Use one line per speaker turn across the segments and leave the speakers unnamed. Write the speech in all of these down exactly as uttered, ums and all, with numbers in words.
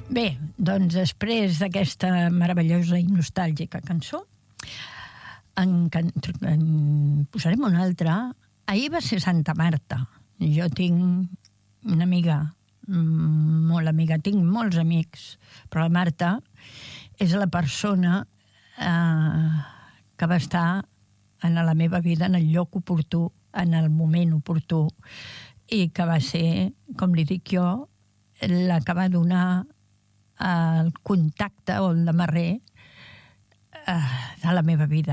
Bé, doncs després d'aquesta meravellosa i nostàlgica cançó, en, can... en posarem una altra. Ahir va ser Santa Marta. Jo tinc una amiga, molt amiga, tinc molts amics, però la Marta és la persona eh, que va estar en la meva vida en el lloc oportú, en el moment oportú, i que va ser, com li dic jo, la que va donar el contacte o el demarrer eh, de la meva vida.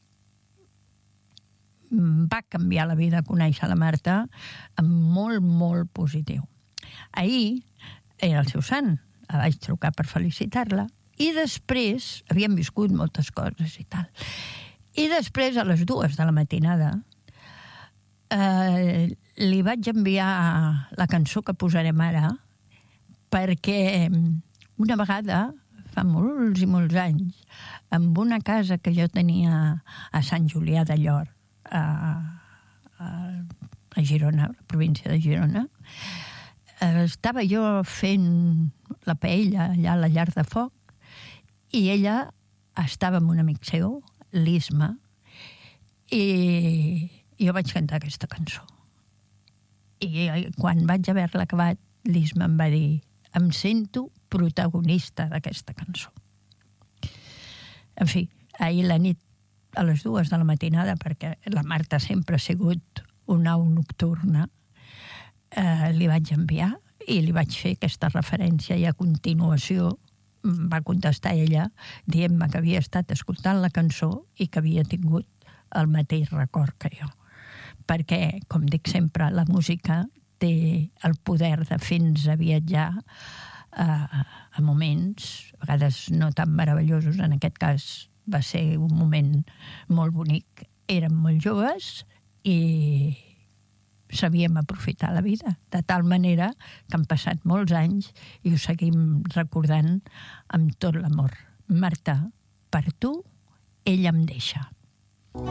Va canviar la vida conèixer la Marta en molt, molt positiu. Ahir era el seu sant, la vaig trucar per felicitar-la, i després, havíem viscut moltes coses i tal, i després a les dues de la matinada eh, li vaig enviar la cançó que posarem ara, perquè una vegada, fa molts i molts anys, amb una casa que jo tenia a Sant Julià de Llor, a, a, a Girona, la província de Girona, estava jo fent la paella allà a la llar de foc, i ella estava amb un amic seu, l'Isma, i jo vaig cantar aquesta cançó. I quan vaig haver-la acabat, l'Isma em va dir: em sento protagonista d'aquesta cançó. En fi, ahir la nit, a les dues de la matinada, perquè la Marta sempre ha sigut una au nocturna, eh, li vaig enviar i li vaig fer aquesta referència, i a continuació va contestar ella dient-me que havia estat escoltant la cançó i que havia tingut el mateix record que jo. Perquè, com dic sempre, la música té el poder de fer-nos a viatjar a, a moments, a vegades no tan meravellosos. En aquest cas va ser un moment molt bonic. Érem molt joves i sabíem aprofitar la vida, de tal manera que han passat molts anys i ho seguim recordant amb tot l'amor. Marta, per tu, ella em deixa.